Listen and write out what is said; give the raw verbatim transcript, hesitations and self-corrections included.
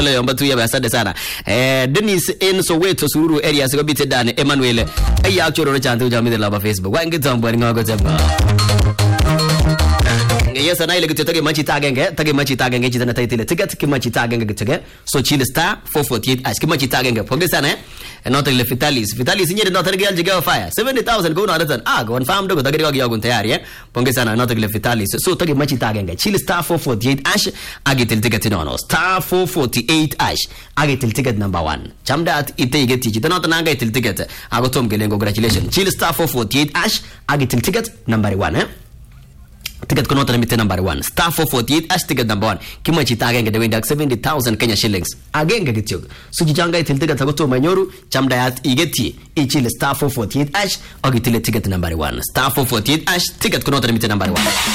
Hello yamba tu ya asante sana. Eh Dennis in Soweto Sururu area sikobite dane Emmanuel. Aya actually chantu jamide laba Facebook. Wangi tambwa ngogo tamba. Yes, and I like to take a machi tag and get take a machi tag and get it title ticket, Kimachi tag and get together. So Chile star four forty eight as Kimachi tag and get Pogesane and not the Vitalis. Vitalis in not a girl to fire. Seventy thousand go on ah go and farm to the Gaguntari, Pongesana, not a Vitalis. So take a machi tag and get Chile star four forty eight ash. I get till ticket in honor. Star four forty eight ash. I get till ticket number one. Chamdat it take it teach. Not an I get till ticket. I got Tom Gelengo. Congratulations. Chile star four forty eight ash. I get till ticket number one. Eh? Ticket kono limit number one. Star four forty eight ash ticket number one. Kimachi tagenge de windak seventy thousand Kenya shillings. Agenge gityo. Sujijanga itil ticket tagoto manyoru. Chamdayat igeti. Ichile star four forty eight ash. Ogitile ticket number one. Star four forty eight ash ticket kono limit number one.